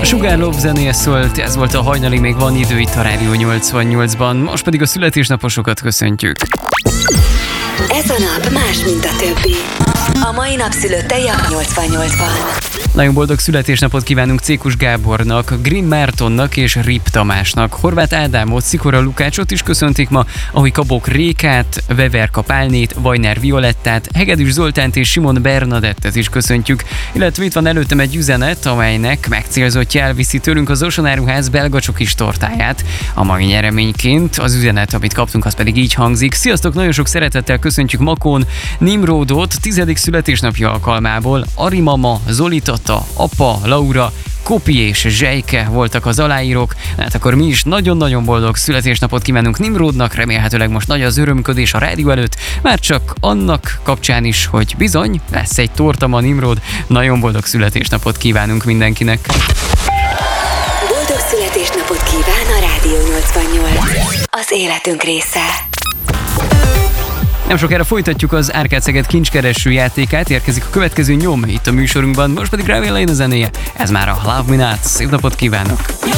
Sugar Love zenéje szólt, ez volt a hajnali, még van idő itt a Rádió 88-ban, most pedig a születésnaposokat köszöntjük. Ez a nap más, mint a többi. A mai nap szülöttei a 88-ban. Nagyon boldog születésnapot kívánunk Cékus Gábornak, Grimm Mártonnak és Rip Tamásnak. Horváth Ádámot, Szikora Lukácsot is köszöntik ma, ahogy Kabok Rékát, Veverka Pálnét, Vajner Violettát, Hegedűs Zoltánt és Simon Bernadettet is köszöntjük. Illetve itt van előttem egy üzenet, amelynek megcélzottja elviszi tőlünk az Oson-áruház belga csokis tortáját. A mai nyereményként az üzenet, amit kaptunk, az pedig így hangzik. Sziasztok, nagyon sok szeretettel köszöntjük Makón Nimrodot 10. születésnapja alkalmából. Ari mama, Zoli tata, apa, Laura, Kopi és Zsejke voltak az aláírók. Hát akkor mi is nagyon-nagyon boldog születésnapot kívánunk Nimrodnak, remélhetőleg most nagy az örömködés a rádió előtt, már csak annak kapcsán is, hogy bizony lesz egy torta ma Nimrod. Nagyon boldog születésnapot kívánunk mindenkinek. Boldog születésnapot kíván a Rádió 88. Az életünk része. Nem sokára folytatjuk az Árkád Szeged kincskereső játékát, érkezik a következő nyom itt a műsorunkban, most pedig Ravel Lane a zenéje, ez már a Love Me Not. Szép napot kívánok!